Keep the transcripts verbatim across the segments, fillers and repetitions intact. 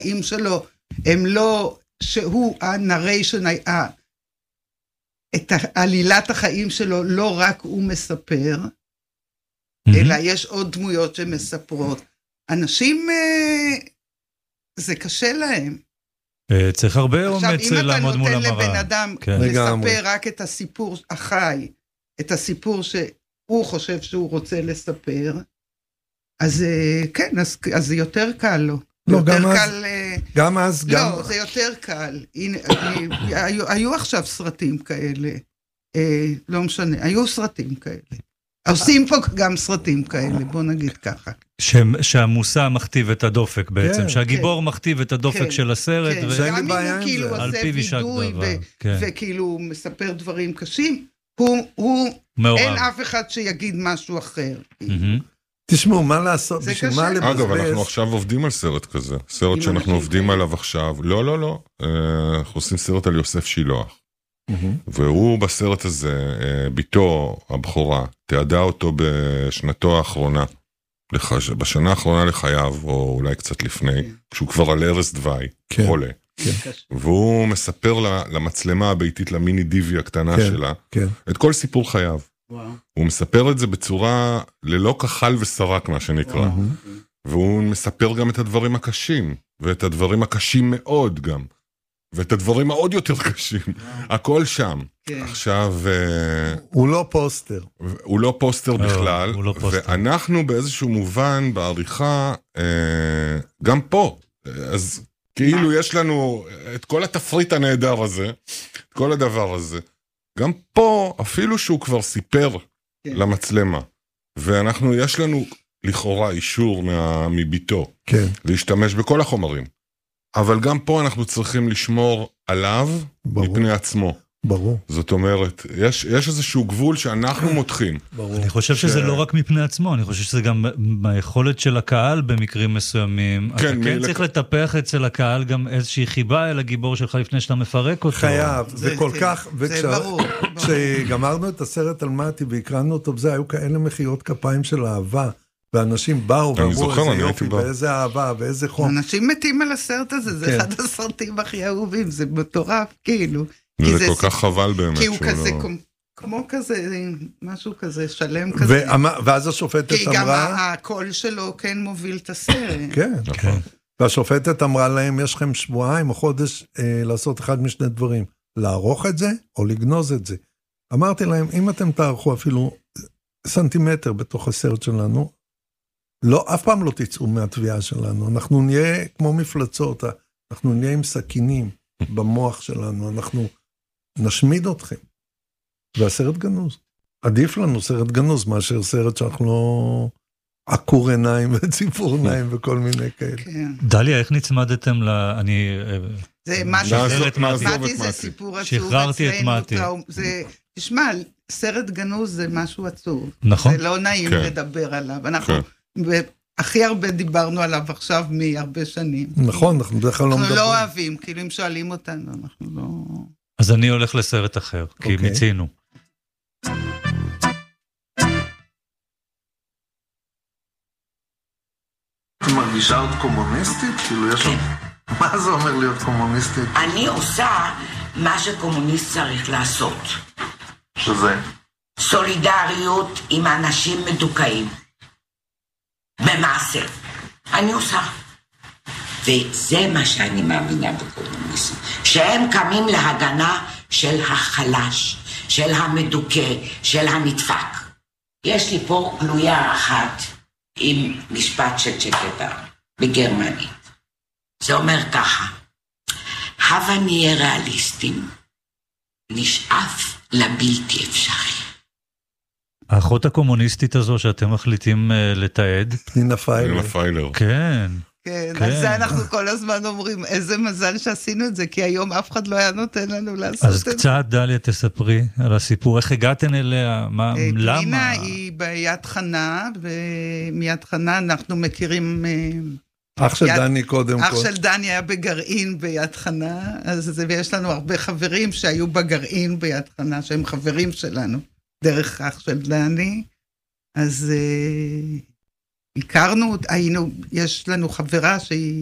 החיים שלו, הם לא, שהוא הנריישן, את עלילת החיים שלו, לא רק הוא מספר, אלא יש עוד דמויות שמספרות. אנשים, זה קשה להם. צריך הרבה אומץ לעמוד מול המראה. עכשיו, אם אתה נותן לבן אדם לספר רק את הסיפור החי, את הסיפור שהוא חושב שהוא רוצה לספר, אז כן, אז זה יותר קל לו. לא, גם אז, גם אז, גם... לא, זה יותר קל. היו עכשיו סרטים כאלה. לא משנה, היו סרטים כאלה. עושים פה גם סרטים כאלה, בוא נגיד ככה. שהמושא מכתיב את הדופק בעצם, שהגיבור מכתיב את הדופק של הסרט, גם אם הוא כאילו עושה וידוי, וכאילו מספר דברים קשים, אין אף אחד שיגיד משהו אחר. תשמעו, מה לעשות? אגב, אנחנו עכשיו עובדים על סרט כזה, סרט שאנחנו עובדים עליו עכשיו, לא, לא, לא, אנחנו עושים סרט על יוסף שילוח. והוא בסרט הזה, ביתו הבכורה, תיעדה אותו בשנתו האחרונה, בשנה האחרונה לחייו, או אולי קצת לפני, כשהוא כבר על ערש דווי, חולה. והוא מספר למצלמה הביתית, למיני דיבי הקטנה שלה, את כל סיפור חייו. הוא מספר את זה בצורה ללא כחל וסרק, מה שנקרא. והוא מספר גם את הדברים הקשים, ואת הדברים הקשים מאוד גם. ואת הדברים מאוד יותר קשים, הכל שם. עכשיו... הוא לא פוסטר. הוא לא פוסטר בכלל, ואנחנו באיזשהו מובן, בעריכה, גם פה, אז כאילו יש לנו את כל התפריט הנהדר הזה, את כל הדבר הזה, גם פה, אפילו שהוא כבר סיפר למצלמה, ואנחנו, יש לנו לכאורה אישור מביתו, להשתמש בכל החומרים. אבל גם פה אנחנו צריכים לשמור עליו מפני עצמו. ברור. זאת אומרת, יש, יש איזשהו גבול שאנחנו מותחים. ברור. אני חושב שזה ש... לא רק מפני עצמו, אני חושב שזה גם מהיכולת של הקהל במקרים מסוימים. כן, אתה כן לק... צריך לטפח אצל הקהל גם איזושהי חיבה אל הגיבור שלך לפני שאתה מפרק אותו. חייב, זה, וכל זה, כך... זה וכש... ברור. כשגמרנו את הסרט על מתי והקרנו אותו, זה היו כאלה מחיאות כפיים של אהבה. ואנשים באו ואמרו איזה יופי, ואיזה אהבה, ואיזה חום. אנשים מתים על הסרט הזה, זה אחד הסרטים הכי אהובים, זה מטורף, כאילו. זה כל כך חבל באמת. כי הוא כזה, כמו כזה, משהו כזה, שלם כזה. ואז השופטת אמרה... כי גם הקול שלו כן מוביל את הסרט. כן, נכון. והשופטת אמרה להם, יש לכם שבועיים או חודש לעשות אחד משני דברים, לערוך את זה או לגנוז את זה. אמרתי להם, אם אתם תערכו אפילו סנטימטר בתוך הסרט שלנו, לא, אף פעם לא תצאו מהתביעה שלנו, אנחנו נהיה כמו מפלצות, אנחנו נהיה עם סכינים במוח שלנו, אנחנו נשמיד אתכם. והסרט גנוז. עדיף לנו סרט גנוז, מאשר סרט שאנחנו לא עקור עיניים וציפור עיניים וכל מיני כאלה. דליה, איך נצמדתם ל... אני... זה משהו, מתי זה סיפור עצוב. שחררתי את מתי. תשמע, סרט גנוז זה משהו עצוב. נכון. זה לא נעים לדבר עליו. אנחנו... והכי הרבה דיברנו עליו עכשיו מהרבה שנים. נכון, אנחנו בדרך כלל לא מדברים. אנחנו לא אוהבים, כאילו אם שואלים אותנו, אנחנו לא... אז אני הולך לסרט אחר, כי מצינו. את מרגישה עוד קומוניסטית? כאילו יש... מה זה אומר להיות קומוניסטית? אני עושה מה שקומוניסט צריך לעשות. שזה? סולידריות עם אנשים מדוכאים. במעשה. אני עושה. וזה מה שאני מאמינה בקומוניסטים. שהם קמים להגנה של החלש, של המדוכא, של הנדפק. יש לי פה גלויה אחת עם משפט של צ'ה גווארה בגרמנית. זה אומר ככה, הבה נהיה ריאליסטים, נשאף לבלתי אפשרי. האחות הקומוניסטית הזו שאתם מחליטים לתעד. פנינה פיילר. פנינה פיילר. כן. כן, על זה אנחנו כל הזמן אומרים, איזה מזל שעשינו את זה, כי היום אף אחד לא היה נותן לנו לעשות את זה. אז קצת דליה תספרי על הסיפור, איך הגעתן אליה, למה? פנינה היא ביד חנה, ומיד חנה אנחנו מכירים... אח של דני קודם כל. אח של דני היה בגרעין ביד חנה, ויש לנו הרבה חברים שהיו בגרעין ביד חנה, שהם חברים שלנו. דרך אח של דני, אז uh, הכרנו, היינו, יש לנו חברה שהיא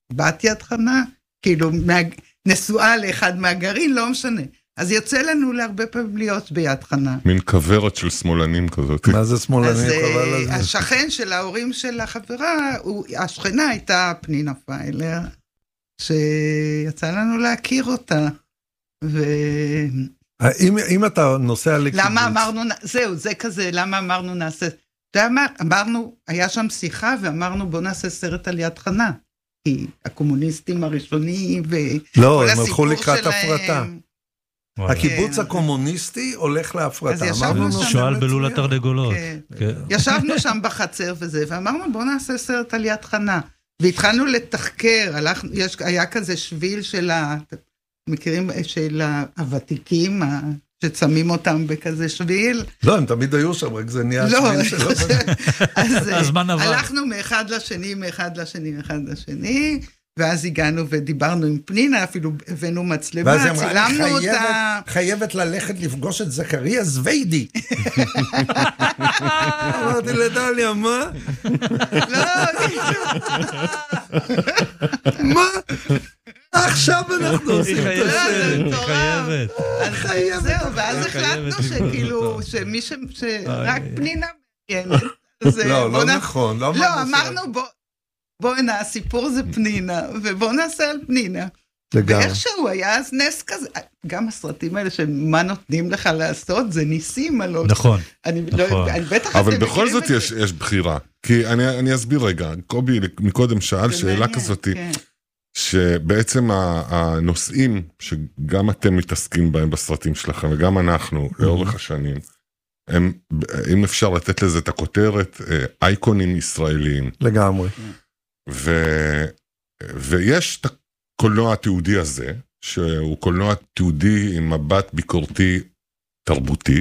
בת יד חנה, כאילו נשואה לאחד מהגרעין, לא משנה. אז יוצא לנו להרבה פעמים להיות ביד חנה. מין כברת של שמאלנים כזאת. מה זה שמאלנים? אז השכן של ההורים של החברה, השכנה הייתה פנינה פיילר, שיצא לנו להכיר אותה. ו... אם, אם אתה נוסע לקיבוץ... למה אמרנו, זהו, זה כזה, למה אמרנו נעשה... אתה יודע מה, אמרנו, היה שם שיחה, ואמרנו בוא נעשה סרט על יד חנה. כי הקומוניסטים הראשונים, וכל לא, הסיפור שלהם... לא, הם הלכו לקראת הפרטה. הקיבוץ הקומוניסטי הולך להפרטה. שואל בלול התרנגולות. ישבנו שם בחצר וזה, ואמרנו בוא נעשה סרט על יד חנה. והתחלנו לתחקר, היה כזה שביל של ה... מכירים של הוותיקים, שצמים אותם בכזה שביל. לא, הם תמיד היו שם, רק זה נהיה שביל שלו. אז הלכנו מאחד לשני, מאחד לשני, מאחד לשני, ואז הגענו ודיברנו עם פנינה, אפילו הבאנו מצלמה, צילמנו אותה. חייבת ללכת לפגוש את זכריה זווידי. אמרתי לדליה, מה? לא, מה? עכשיו אנחנו עושים את הסרט. חייבת. חייבת. זהו, ואז החלטנו שכאילו, שמי שרק פנינה מעניינת. לא, לא נכון. לא, אמרנו בואו, הסיפור זה פנינה, ובואו נעשה על פנינה. ואיכשהו היה אז נס כזה, גם הסרטים האלה שמה נותנים לך לעשות, זה ניסים, הלא. נכון. אבל בכל זאת יש בחירה, כי אני אסביר רגע, קובי מקודם שאל שאלה כזאת, שבעצם הנושאים שגם אתם מתעסקים בהם בסרטים שלכם, וגם אנחנו לאורך השנים, הם, אם אפשר לתת לזה את הכותרת, אייקונים ישראליים. לגמרי. ו, ויש את הקולנוע התיעודי הזה, שהוא קולנוע תיעודי עם מבט ביקורתי תרבותי,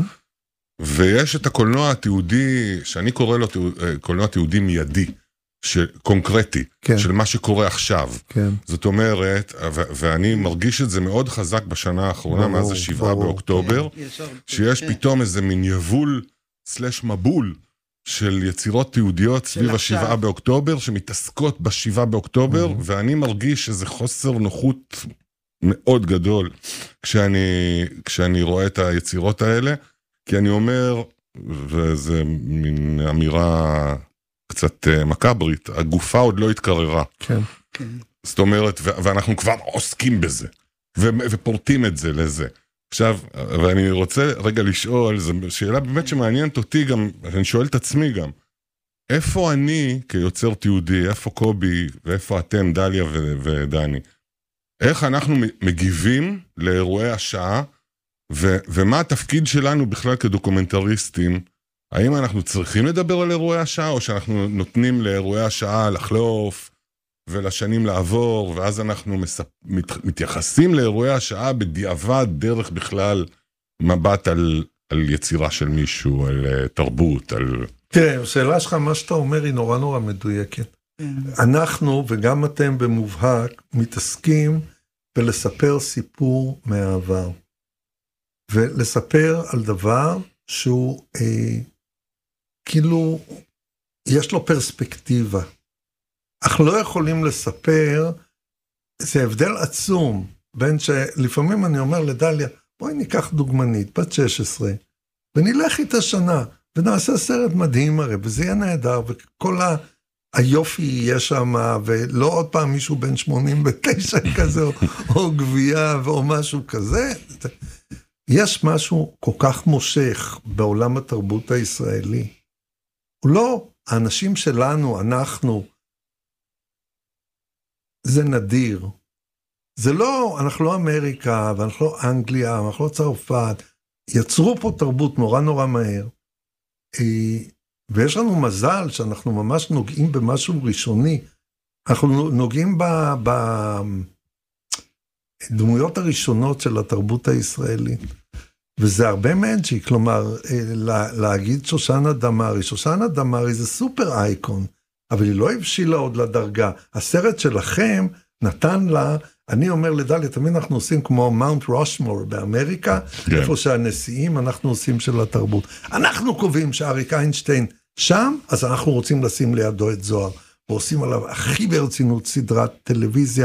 ויש את הקולנוע התיעודי, שאני קורא לו קולנוע תיעודי מיידי, קונקרטי, כן. של מה שקורה עכשיו. כן. זאת אומרת, ו- ואני מרגיש את זה מאוד חזק בשנה האחרונה, מה זה שבעה באוקטובר, כן. שיש כן. פתאום איזה מין יבול סלש מבול של יצירות תיעודיות סביב השבעה באוקטובר, שמתעסקות בשבעה באוקטובר, mm-hmm. ואני מרגיש איזה חוסר נוחות מאוד גדול, כשאני, כשאני רואה את היצירות האלה, כי אני אומר, וזה מין אמירה קצת מקברית, הגופה עוד לא התקררה. כן. זאת אומרת, ואנחנו כבר עוסקים בזה, ופורטים את זה לזה. עכשיו, ואני רוצה רגע לשאול, זו שאלה באמת שמעניינת אותי גם, אני שואל את עצמי גם, איפה אני כיוצר תיעודי, איפה קובי, ואיפה אתם, דליה ודני, איך אנחנו מגיבים לאירועי השעה, ו- ומה התפקיד שלנו בכלל כדוקומנטריסטים, האם אנחנו צריכים לדבר על אירועי השעה, או שאנחנו נותנים לאירועי השעה לחלוף, ולשנים לעבור, ואז אנחנו מספ... מת... מתייחסים לאירועי השעה בדיעבד דרך בכלל מבט על, על יצירה של מישהו, על uh, תרבות, על... תראה, השאלה שלך, מה שאתה אומר היא נורא נורא מדויקת. אנחנו, וגם אתם במובהק, מתעסקים בלספר סיפור מהעבר. ולספר על דבר שהוא אה, כאילו, יש לו פרספקטיבה. אך לא יכולים לספר, זה הבדל עצום, בין שלפעמים אני אומר לדליה, בואי ניקח דוגמנית, בת שש עשרה, ונלך איתה שנה, ונעשה סרט מדהים הרי, וזה יהיה נהדר, וכל ה... היופי יהיה שם, ולא עוד פעם מישהו בן שמונים ותשע כזה, או, או גבייה, או משהו כזה. יש משהו כל כך מושך בעולם התרבות הישראלי. הוא לא, האנשים שלנו, אנחנו, זה נדיר. זה לא, אנחנו לא אמריקה, ואנחנו לא אנגליה, ואנחנו לא צרפת. יצרו פה תרבות נורא נורא מהר. ויש לנו מזל שאנחנו ממש נוגעים במשהו ראשוני. אנחנו נוגעים בדמויות הראשונות של התרבות הישראלית. וזה הרבה מג'יק, כלומר, להגיד שושנה דמארי. שושנה דמארי זה סופר אייקון, אבל היא לא הבשילה עוד לדרגה. הסרט שלכם נתן לה, אני אומר לדליה, תמיד אנחנו עושים כמו מאונט רושמור באמריקה, yeah. איפה שהנשיאים אנחנו עושים של התרבות. אנחנו קובעים שאריק איינשטיין שם, אז אנחנו רוצים לשים לידו את זוהר. ועושים עליו הכי ברצינות סדרת טלוויזיה,